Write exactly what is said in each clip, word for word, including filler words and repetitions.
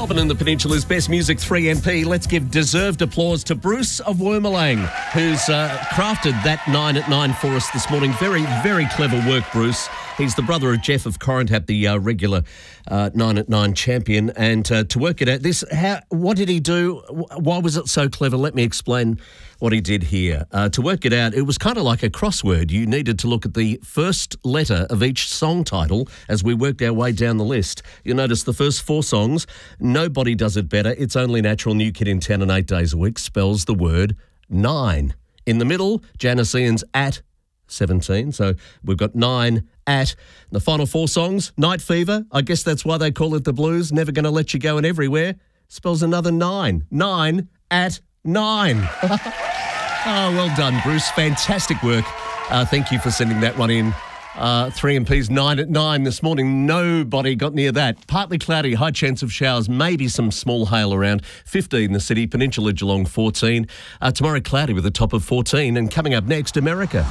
Melbourne and the Peninsula's best music, three M P. Let's give deserved applause to Bruce of Wormalang, who's uh, crafted that nine at nine for us this morning. Very, very clever work, Bruce. He's the brother of Jeff of Correntap, the uh, regular uh, nine at nine champion. And uh, to work it out, this, how, what did he do? Why was it so clever? Let me explain what he did here. Uh, to work it out, it was kind of like a crossword. You needed to look at the first letter of each song title as we worked our way down the list. You'll notice the first four songs, Nobody Does It Better, It's Only Natural, New Kid in Town and Eight Days a Week, spells the word nine. In the middle, Janice Ian's At seventeen. So we've got nine at. The final four songs, Night Fever, I guess that's why they call it the blues, Never Gonna Let You Go and Everywhere, spells another nine. Nine at nine. Oh, well done, Bruce. Fantastic work. Uh, thank you for sending that one in. Uh, three M P's nine at nine this morning. Nobody got near that. Partly cloudy, high chance of showers, maybe some small hail around. fifteen in the city, Peninsula Geelong fourteen. Uh, tomorrow cloudy with a top of fourteen. And coming up next, America.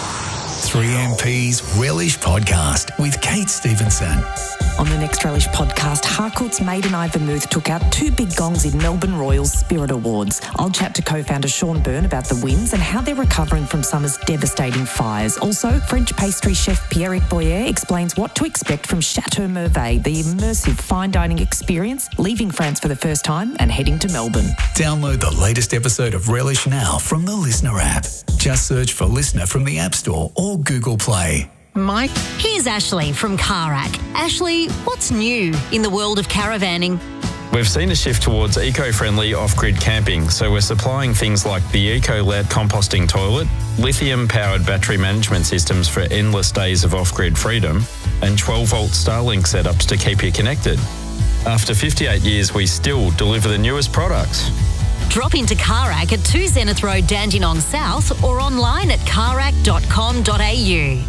three M P's Relish Podcast with Kate Stevenson. On the next Relish Podcast, Harcourt's Maiden Eye Vermouth took out two big gongs in Melbourne Royals Spirit Awards. I'll chat to co-founder Sean Byrne about the wins and how they're recovering from summer's devastating fires. Also, French pastry chef Pierrick Boyer explains what to expect from Chateau Merveille, the immersive fine dining experience, leaving France for the first time and heading to Melbourne. Download the latest episode of Relish now from the Listener app. Just search for Listener from the App Store or Google Play. Mike. Here's Ashley from Carac. Ashley, what's new in the world of caravanning? We've seen a shift towards eco-friendly off-grid camping, so we're supplying things like the Eco-Let composting toilet, lithium-powered battery management systems for endless days of off-grid freedom, and twelve-volt Starlink setups to keep you connected. After fifty-eight years, we still deliver the newest products. Drop into Carac at two Zenith Road, Dandenong South, or online at carac dot com dot a u.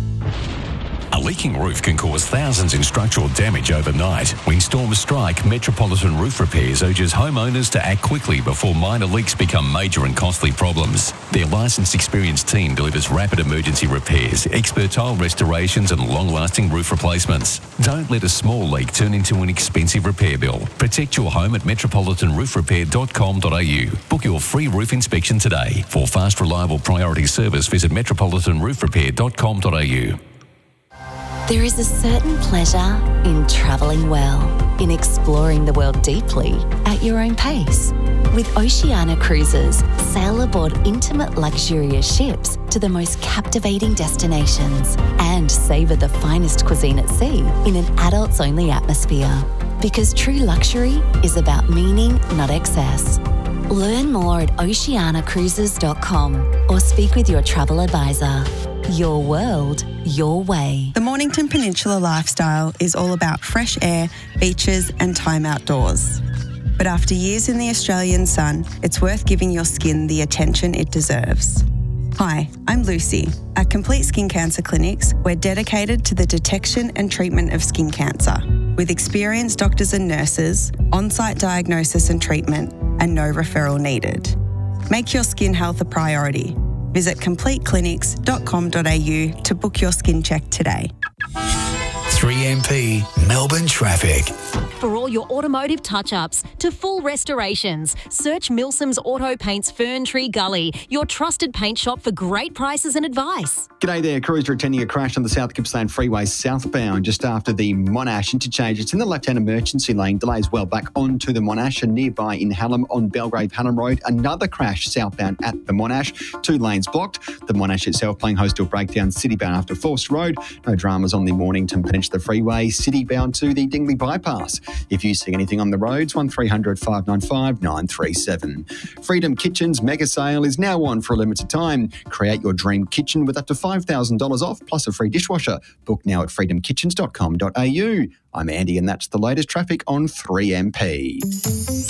A leaking roof can cause thousands in structural damage overnight. When storms strike, Metropolitan Roof Repairs urges homeowners to act quickly before minor leaks become major and costly problems. Their licensed, experienced team delivers rapid emergency repairs, expert tile restorations and long-lasting roof replacements. Don't let a small leak turn into an expensive repair bill. Protect your home at metropolitan roof repair dot com dot a u. Book your free roof inspection today. For fast, reliable priority service, visit metropolitan roof repair dot com dot a u. There is a certain pleasure in travelling well, in exploring the world deeply at your own pace. With Oceania Cruises, sail aboard intimate, luxurious ships to the most captivating destinations and savour the finest cuisine at sea in an adults-only atmosphere. Because true luxury is about meaning, not excess. Learn more at oceania cruises dot com or speak with your travel advisor. Your world, your way. The Mornington Peninsula lifestyle is all about fresh air, beaches and time outdoors. But after years in the Australian sun, it's worth giving your skin the attention it deserves. Hi, I'm Lucy. At Complete Skin Cancer Clinics, we're dedicated to the detection and treatment of skin cancer, with experienced doctors and nurses, on-site diagnosis and treatment, and no referral needed. Make your skin health a priority. Visit complete clinics dot com dot a u to book your skin check today. three M P Melbourne Traffic. For all your automotive touch-ups to full restorations, search Milsom's Auto Paints Ferntree Gully, your trusted paint shop for great prices and advice. G'day there, crews are attending a crash on the South Gippsland Freeway southbound just after the Monash interchange. It's in the left-hand emergency lane. Delays well back onto the Monash and nearby in Hallam on Belgrave Hallam Road. Another crash southbound at the Monash. Two lanes blocked. The Monash itself playing host to a breakdown citybound after Forced Road. No dramas on the Mornington Peninsula Freeway citybound to the Dingley Bypass. If you see anything on the roads, one three hundred five nine five nine three seven. Freedom Kitchen's mega sale is now on for a limited time. Create your dream kitchen with up to five thousand dollars off plus a free dishwasher. Book now at freedom kitchens dot com dot a u. I'm Andy and that's the latest traffic on three M P.